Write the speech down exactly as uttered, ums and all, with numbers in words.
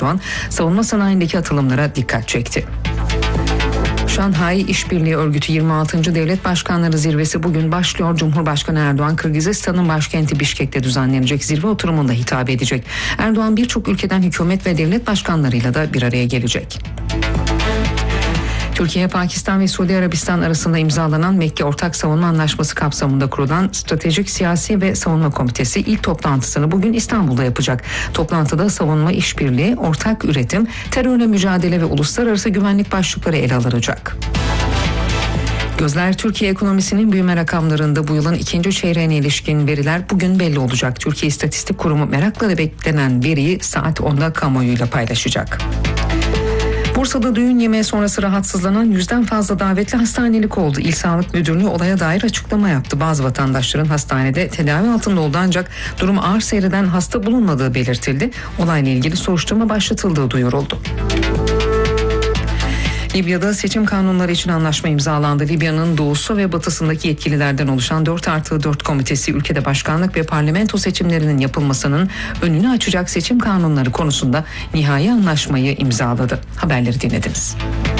Erdoğan, savunma sanayindeki atılımlara dikkat çekti. Şanghay İşbirliği Örgütü yirmi altıncı Devlet Başkanları Zirvesi bugün başlıyor. Cumhurbaşkanı Erdoğan, Kırgızistan'ın başkenti Bişkek'te düzenlenecek zirve oturumunda hitap edecek. Erdoğan birçok ülkeden hükümet ve devlet başkanlarıyla da bir araya gelecek. Türkiye, Pakistan ve Suudi Arabistan arasında imzalanan Mekke Ortak Savunma Anlaşması kapsamında kurulan Stratejik Siyasi ve Savunma Komitesi ilk toplantısını bugün İstanbul'da yapacak. Toplantıda savunma işbirliği, ortak üretim, terörle mücadele ve uluslararası güvenlik başlıkları ele alınacak. Gözler Türkiye ekonomisinin büyüme rakamlarında. Bu yılın ikinci çeyreğine ilişkin veriler bugün belli olacak. Türkiye İstatistik Kurumu merakla beklenen veriyi saat onda kamuoyuyla paylaşacak. Bursa'da düğün yemeği sonrası rahatsızlanan yüzden fazla davetli hastanelik oldu. İl Sağlık Müdürlüğü olaya dair açıklama yaptı. Bazı vatandaşların hastanede tedavi altında oldu ancak durum ağır seyreden hasta bulunmadığı belirtildi. Olayla ilgili soruşturma başlatıldığı duyuruldu. Libya'da seçim kanunları için anlaşma imzalandı. Libya'nın doğusu ve batısındaki yetkililerden oluşan dört artı dört komitesi ülkede başkanlık ve parlamento seçimlerinin yapılmasının önünü açacak seçim kanunları konusunda nihai anlaşmayı imzaladı. Haberleri dinlediniz.